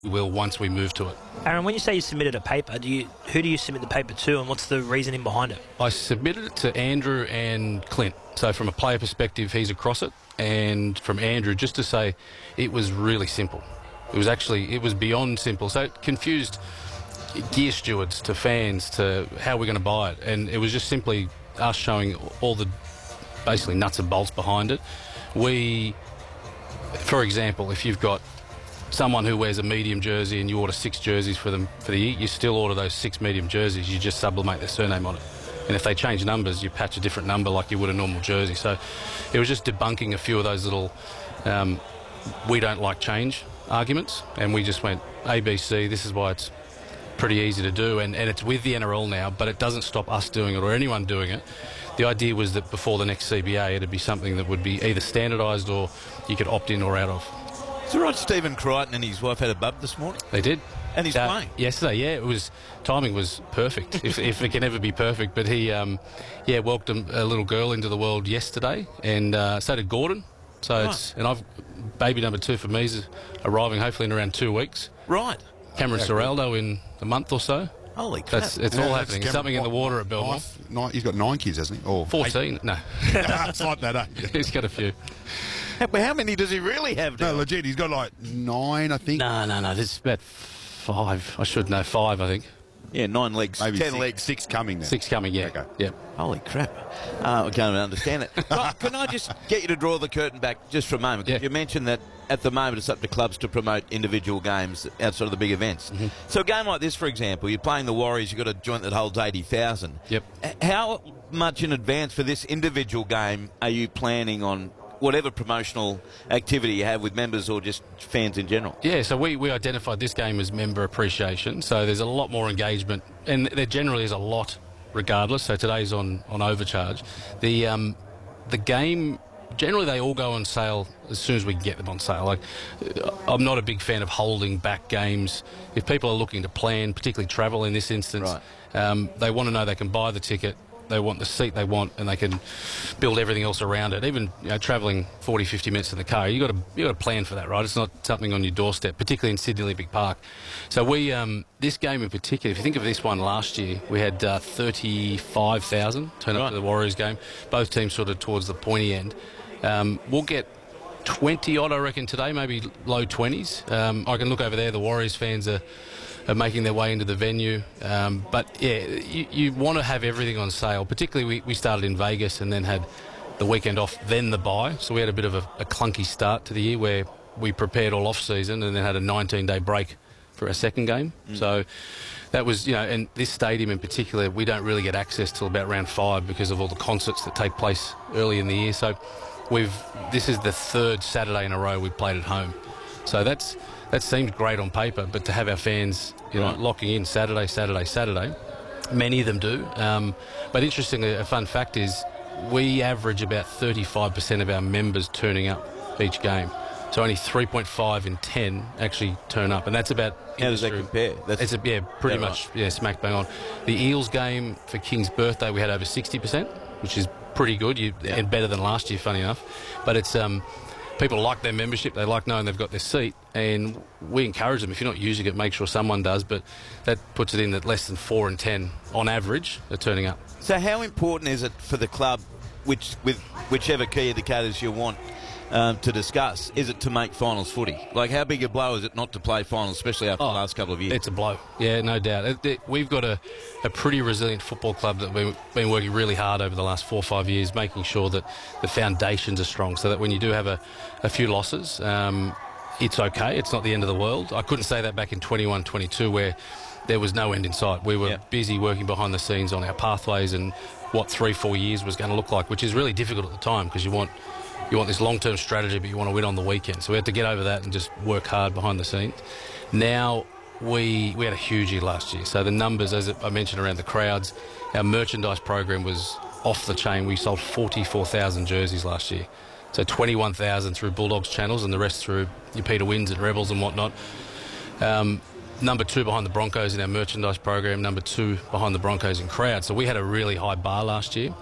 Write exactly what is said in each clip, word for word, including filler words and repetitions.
We will once we move to it. Aaron, when you say you submitted a paper, do you who do you submit the paper to, and what's the reasoning behind it? I submitted it to Andrew and Clint. So from a player perspective, he's across it. And from Andrew, just to say it was really simple. It was actually, it was beyond simple. So it confused gear stewards to fans to how we're going to buy it. And it was just simply us showing all the basically nuts and bolts behind it. We, for example, if you've got someone who wears a medium jersey and you order six jerseys for them for the year, you still order those six medium jerseys. You just sublimate their surname on it. And if they change numbers, you patch a different number like you would a normal jersey. So it was just debunking a few of those little um, we don't like change arguments. And we just went A, B, C, this is why it's pretty easy to do. And, and it's with the N R L now, but it doesn't stop us doing it or anyone doing it. The idea was that before the next C B A, it'd be something that would be either standardised or you could opt in or out of. So right, Stephen Crichton and his wife had a bub this morning? They did. And he's uh, playing? Yesterday, yeah. It was, timing was perfect, if, if it can ever be perfect. But he, um, yeah, welcomed a little girl into the world yesterday, and uh, so did Gordon. So Right. it's, and I've, baby number two for me is arriving hopefully in around two weeks. Right. Cameron Yeah, Ciraldo in a month or so. Holy crap. That's, it's Yeah, all that's happening. Cameron- Something in the what, water at Belmont. Nine, nine, he's got nine kids, hasn't he? Or fourteen? No. it's like that, eh? He's got a few. How, how many does he really have now? No, legit, he's got like nine, I think. No, no, no. There's about five. I should know. Five, I think. Yeah, nine legs, Maybe ten six, legs. six coming now. Six coming, yeah. Okay. Yeah. Holy crap. Uh, I can't understand it. Right, can I just get you to draw the curtain back just for a moment? 'Cause Yeah. you mentioned that at the moment it's up to clubs to promote individual games outside of the big events. Mm-hmm. So a game like this, for example, you're playing the Warriors, you've got a joint that holds eighty thousand. Yep. H- How much in advance for this individual game are you planning on whatever promotional activity you have with members or just fans in general? Yeah, so we, we identified this game as member appreciation, so there's a lot more engagement, and there generally is a lot regardless, so today's on, on overcharge. The um, the game, generally they all go on sale as soon as we can get them on sale. Like, I'm not a big fan of holding back games. If people are looking to plan, particularly travel in this instance, Right. um, they want to know they can buy the ticket, they want the seat they want, and they can build everything else around it. Even you know, travelling forty, fifty minutes in the car, you got to you got to plan for that, right? It's not something on your doorstep, particularly in Sydney Olympic Park. So we, um, this game in particular, if you think of this one last year, we had uh, thirty-five thousand turn up Right. to the Warriors game. Both teams sort of towards the pointy end. Um, we'll get twenty odd, I reckon, today, maybe low twenties. Um, I can look over there. The Warriors fans are. Are making their way into the venue. Um, but, yeah, you, you want to have everything on sale. Particularly, we, we started in Vegas and then had the weekend off, then the bye. So we had a bit of a, a clunky start to the year where we prepared all off-season and then had a nineteen-day break for our second game. Mm. So that was, you know, and this stadium in particular, we don't really get access till about round five because of all the concerts that take place early in the year. So we've this is the third Saturday in a row we've played at home. So that's... That seems great on paper, but to have our fans, you know, Right. locking in Saturday, Saturday, Saturday, many of them do. Um, but interestingly, a fun fact is we average about thirty-five percent of our members turning up each game. So only three point five in ten actually turn up, and that's about... How does that industry- compare? That's, It's a, yeah, pretty Yeah, much, yeah, smack bang on. The Eels game for King's birthday, we had over sixty percent, which is pretty good, you, Yeah. and better than last year, funny enough. But it's... Um, people like their membership, they like knowing they've got their seat, and we encourage them, if you're not using it, make sure someone does, but that puts it in that less than four in ten, on average, are turning up. So how important is it for the club, which with whichever key indicators you want um, to discuss, is it to make finals footy? Like, how big a blow is it not to play finals, especially after Oh, the last couple of years? It's a blow. Yeah, no doubt. It, it, we've got a, a pretty resilient football club that we've been working really hard over the last four or five years, making sure that the foundations are strong so that when you do have a, a few losses, um, it's okay. It's not the end of the world. I couldn't say that back in twenty-one twenty-two where there was no end in sight. We were Yeah. busy working behind the scenes on our pathways and what three, four years was going to look like, which is really difficult at the time because you want you want this long-term strategy, but you want to win on the weekend. So we had to get over that and just work hard behind the scenes. Now, we we had a huge year last year. So the numbers, as I mentioned around the crowds, our merchandise program was off the chain. We sold forty-four thousand jerseys last year. So twenty-one thousand through Bulldogs channels and the rest through your Peter Wins and Rebels and whatnot. Um, number two behind the Broncos in our merchandise program, number two behind the Broncos in crowd. So we had a really high bar last year.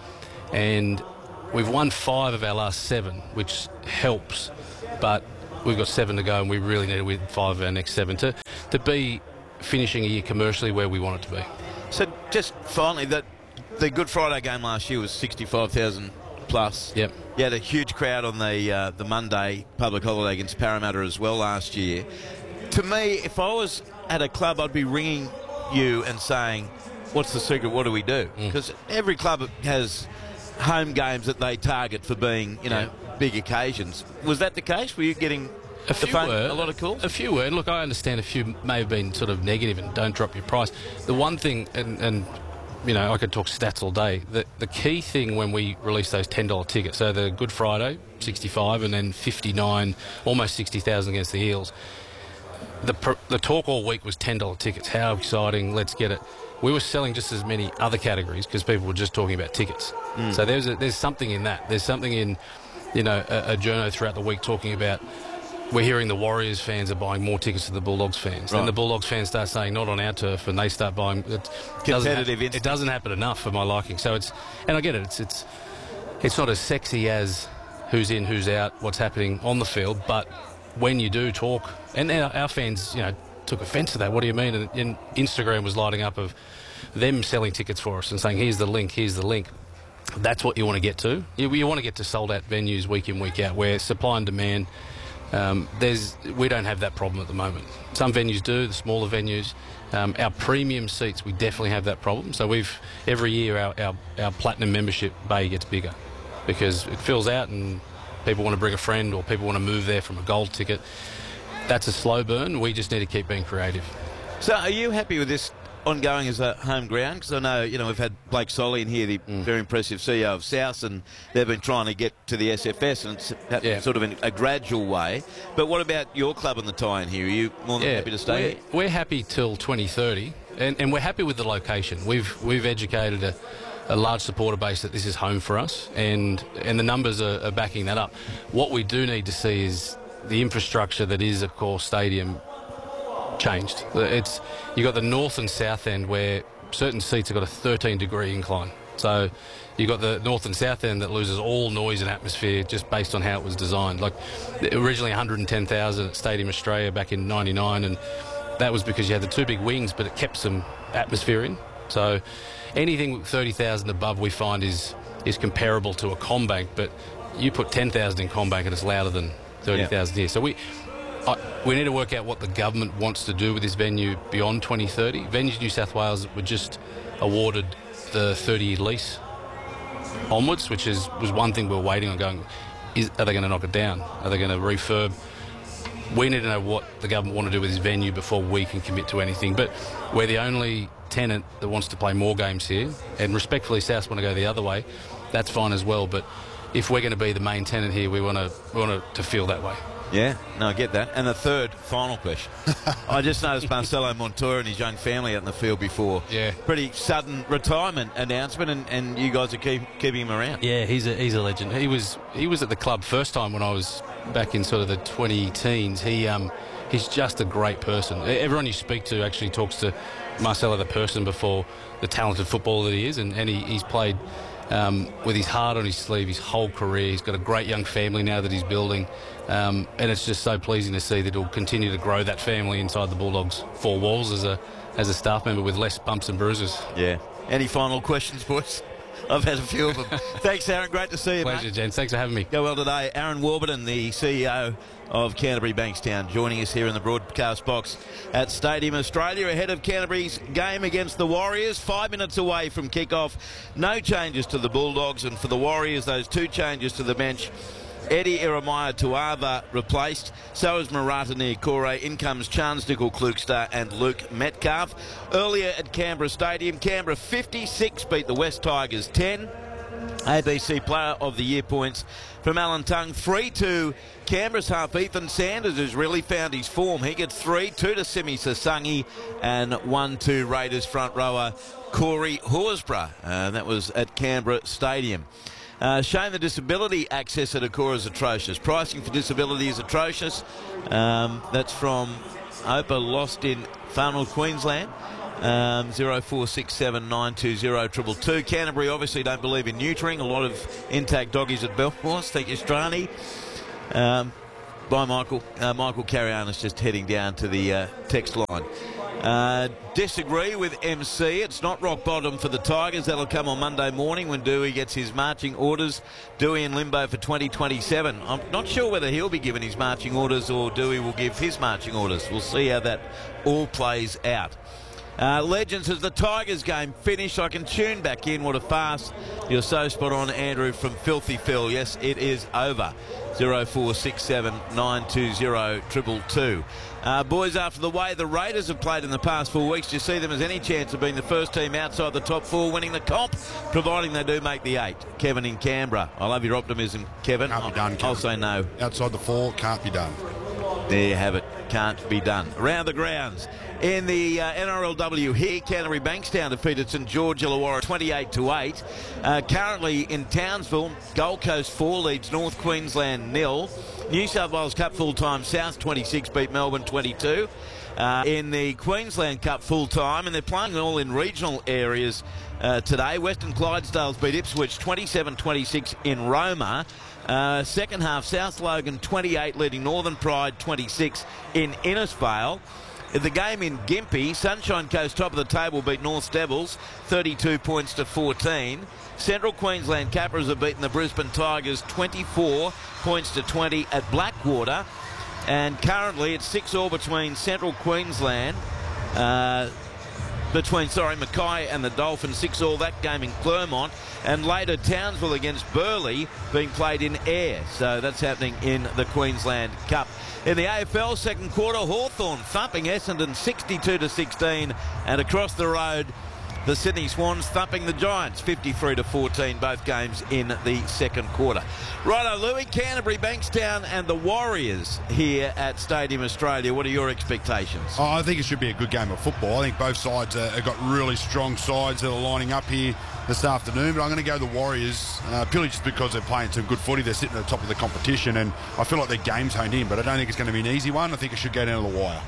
And we've won five of our last seven, which helps, but we've got seven to go and we really need to win five of our next seven. To, to be finishing a year commercially where we want it to be. So just finally, that the Good Friday game last year was sixty-five thousand plus. Yep. You had a huge crowd on the uh, the Monday public holiday against Parramatta as well last year. To me, if I was at a club, I'd be ringing you and saying, what's the secret? What do we do? Because mm. every club has home games that they target for being, you know, yeah. big occasions. Was that the case? Were you getting a, few phone, were, a lot of calls? A few were. And look, I understand a few may have been sort of negative and don't drop your price. The one thing, and, and you know, I could talk stats all day, the, the key thing when we released those ten dollar tickets, so the Good Friday, sixty-five, and then fifty-nine, almost sixty thousand against the Eels, the, the talk all week was ten dollar tickets. How exciting, let's get it. We were selling just as many other categories because people were just talking about tickets. Mm. So there's a, there's something in that. There's something in, you know, a, a journo throughout the week talking about, we're hearing the Warriors fans are buying more tickets than the Bulldogs fans. Right. Then the Bulldogs fans start saying, not on our turf, and they start buying. It Competitive. Doesn't, it doesn't happen enough for my liking. So it's, and I get it, it's, it's, it's not as sexy as who's in, who's out, what's happening on the field, but when you do talk, and our, our fans, you know, took offence to that. What do you mean? And, and Instagram was lighting up of them selling tickets for us and saying, here's the link, here's the link. That's what you want to get to. You, you want to get to sold-out venues week in, week out, where supply and demand, um, there's we don't have that problem at the moment. Some venues do, the smaller venues. Um, our premium seats, we definitely have that problem. So we've every year our, our, our platinum membership bay gets bigger because it fills out and people want to bring a friend or people want to move there from a gold ticket. That's a slow burn. We just need to keep being creative. So are you happy with this ongoing as a home ground? Because I know, you know, we've had Blake Solly in here, the mm. very impressive C E O of South, and they've been trying to get to the S F S, and it's happened yeah. sort of in a gradual way. But what about your club and the tie-in here? Are you more than yeah, happy to stay we're, here? We're happy till twenty thirty, and, and we're happy with the location. We've we've educated a, a large supporter base that this is home for us, and, and the numbers are, are backing that up. What we do need to see is the infrastructure that is, of course, stadium changed. It's you got the north and south end where certain seats have got a thirteen degree incline. So you got the north and south end that loses all noise and atmosphere just based on how it was designed. Like originally one hundred ten thousand at Stadium Australia back in ninety-nine, and that was because you had the two big wings, but it kept some atmosphere in. So anything thirty thousand above we find is is comparable to a CommBank, but you put ten thousand in CommBank and it's louder than thirty thousand yeah. here. So we I, we need to work out what the government wants to do with this venue beyond twenty thirty. Venues New South Wales were just awarded the thirty-year lease onwards, which is was one thing we were waiting on going, is, are they going to knock it down? Are they going to refurb? We need to know what the government want to do with this venue before we can commit to anything. But we're the only tenant that wants to play more games here, and respectfully South want to go the other way. That's fine as well, but if we're going to be the main tenant here, we want to we want it to feel that way. Yeah, no, I get that. And the third, final question. I just noticed Marcelo Montoya and his young family out in the field before. Yeah. Pretty sudden retirement announcement, and, and you guys are keep, keeping him around. Yeah, he's a he's a legend. He was he was at the club first time when I was back in sort of the twenty teens. He um he's just a great person. Everyone you speak to actually talks to Marcelo the person before the talented footballer that he is, and, and he, he's played um, with his heart on his sleeve his whole career. He's got a great young family now that he's building. Um, and it's just so pleasing to see that he'll continue to grow that family inside the Bulldogs' four walls as a as a staff member with less bumps and bruises. Yeah. Any final questions, boys? I've had a few of them. Thanks, Aaron. Great to see you, Pleasure, mate. gents. Thanks for having me. Go well today. Aaron Warburton, the C E O of Canterbury Bankstown, joining us here in the broadcast box at Stadium Australia ahead of Canterbury's game against the Warriors. Five minutes away from kick-off. No changes to the Bulldogs, and for the Warriors, those two changes to the bench. Eddie Eremaya Tuava replaced. So is Marata Niokore. In comes Chance Nickel-Klukstad and Luke Metcalf. Earlier at Canberra Stadium, Canberra fifty-six beat the West Tigers ten. A B C Player of the Year points from Alan Tongue. Three to Canberra's half Ethan Sanders, who's really found his form. He gets three. Two to Simi Sasangi and one to Raiders front rower Corey Horsburgh. Uh, that was at Canberra Stadium. Uh, showing the disability access at Akora is atrocious. Pricing for disability is atrocious. Um, that's from Opa Lost in Farnell, Queensland. Um, zero four six seven nine two zero two two two. Canterbury obviously don't believe in neutering. A lot of intact doggies at Belfast. Thank you, Strani. Um, by Michael. Uh, Michael Carrianis just heading down to the uh, text line. Uh, disagree with M C. It's not rock bottom for the Tigers. That'll come on Monday morning when Dewey gets his marching orders. Dewey in limbo for twenty twenty-seven. I'm not sure whether he'll be given his marching orders or Dewey will give his marching orders. We'll see how that all plays out. Uh, Legends, as the Tigers game finished, I can tune back in. What a farce. You're so spot on, Andrew, from Filthy Phil. Yes, it is over. zero four six seven nine two zero two two two. Uh, boys, after the way the Raiders have played in the past four weeks, do you see them as any chance of being the first team outside the top four winning the comp, providing they do make the eight? Kevin in Canberra. I love your optimism, Kevin. Can't be done, Kevin. I'll say no. Outside the four, can't be done. There you have it. Can't be done. Around the grounds. In the uh, N R L W here, Canterbury Bankstown defeated St George Illawarra twenty-eight to eight. Uh, currently in Townsville, Gold Coast four leads North Queensland nil. New South Wales Cup full-time, South twenty-six beat Melbourne twenty-two. Uh, in the Queensland Cup full-time, and they're playing all in regional areas uh, today. Western Clydesdales beat Ipswich twenty-seven twenty-six in Roma. Uh, second half, South Logan twenty-eight leading Northern Pride twenty-six in Innisfail. The game in Gympie, Sunshine Coast top of the table beat North Devils thirty-two points to fourteen. Central Queensland Capras have beaten the Brisbane Tigers twenty-four points to twenty at Blackwater. And currently it's six all between Central Queensland, uh, between, sorry, Mackay and the Dolphins, six all that game in Clermont. And later Townsville against Burleigh being played in Ayr. So that's happening in the Queensland Cup. In the A F L second quarter, Hawthorn thumping Essendon sixty-two to sixteen, and across the road the Sydney Swans thumping the Giants fifty-three to fourteen, both games in the second quarter. Righto, Louis, Canterbury, Bankstown and the Warriors here at Stadium Australia. What are your expectations? Oh, I think it should be a good game of football. I think both sides uh, have got really strong sides that are lining up here this afternoon, but I'm going to go the Warriors uh, purely just because they're playing some good footy. They're sitting at the top of the competition, and I feel like their game's honed in, but I don't think it's going to be an easy one. I think it should go down to the wire.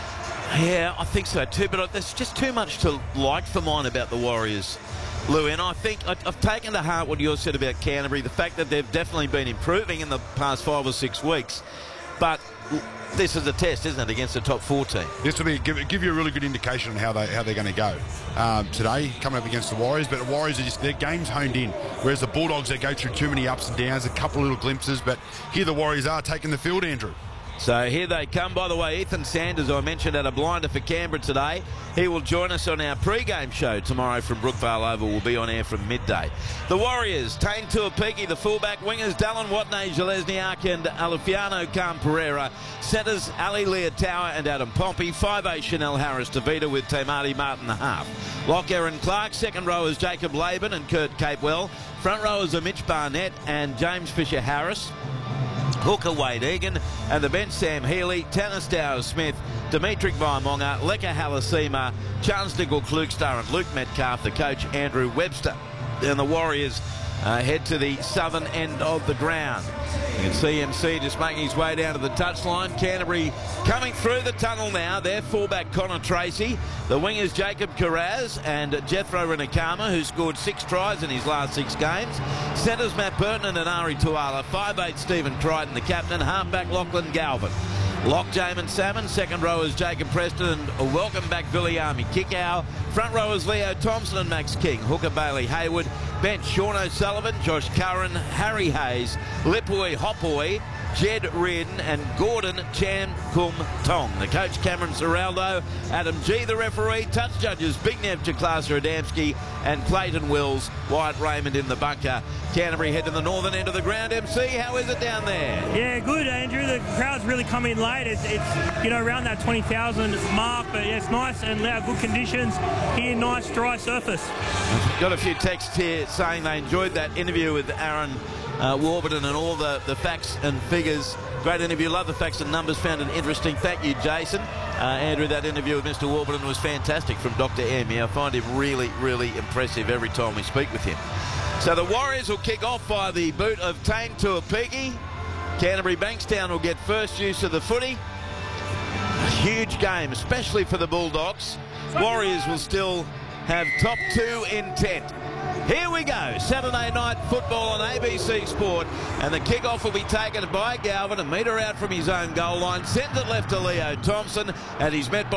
Yeah, I think so too, but there's just too much to like for mine about the Warriors, Lou, and I think I've taken to heart what you said about Canterbury, the fact that they've definitely been improving in the past five or six weeks, but this is a test, isn't it, against the top four team? This will be give, give you a really good indication on how they how they're going to go um, today, coming up against the Warriors. But the Warriors are just their game's honed in, whereas the Bulldogs, they go through too many ups and downs, a couple of little glimpses. But here the Warriors are taking the field, Andrew. So here they come. By the way, Ethan Sanders, I mentioned, at a blinder for Canberra today. He will join us on our pre-game show tomorrow from Brookvale Oval. We'll be on air from midday. The Warriors, Tane Tuapiki, the fullback, wingers Dallin Watney, Jalesniak and Alifiano Khan Pereira. Centres Ali Leotawa and Adam Pompey. five eight Chanel Harris DeVita with Tamati Martin the half. Lock Aaron Clark. Second rowers Jacob Laban and Kurt Capewell. Front rowers are Mitch Barnett and James Fisher Harris. Hooker Wade Egan, and the bench Sam Healy, Tanner Stowers Smith, Dimitri Vaimonga, Leka Halasima, Charles Nickel Klugstar and Luke Metcalf, the coach Andrew Webster. And the Warriors uh, head to the southern end of the ground. You can see M C just making his way down to the touchline. Canterbury coming through the tunnel now. Their fullback Connor Tracy. The wingers Jacob Carraz and Jethro Renakama, who scored six tries in his last six games. Centres Matt Burton and Ari Tuala. five eight Stephen Crichton, the captain. Halfback Lachlan Galvin. Lock Jamin Salmon. Second rowers Jacob Preston and a welcome back Viliami Kickow. Front rowers Leo Thompson and Max King. Hooker Bailey Hayward. Bench Sean O'Sullivan, Josh Curran, Harry Hayes, Lipui Hopoi, Jed Reardon and Gordon Chan Kum Tong. The coach Cameron Serraldo, Adam G the referee, touch judges Big Nev Jaklasa Adamski and Clayton Wills, Wyatt Raymond in the bunker. Canterbury head to the northern end of the ground. M C, how is it down there? Yeah, good, Andrew. The crowd's really come in late. It's, it's you know, around that twenty thousand mark, but yeah, it's nice and loud, good conditions here, nice dry surface. Got a few texts here saying they enjoyed that interview with Aaron uh, Warburton and all the, the facts and figures. Great interview. Love the facts and numbers. Found it interesting. Thank you, Jason. Uh, Andrew, that interview with Mister Warburton was fantastic from Doctor Emmy. I find him really, really impressive every time we speak with him. So the Warriors will kick off by the boot of Tane Tuapiki. Canterbury Bankstown will get first use of the footy. A huge game, especially for the Bulldogs. Warriors will still have top two intent. Here we go. Saturday night football on A B C Sport. And the kick-off will be taken by Galvin, a metre out from his own goal line. Sends it left to Leo Thompson, and he's met by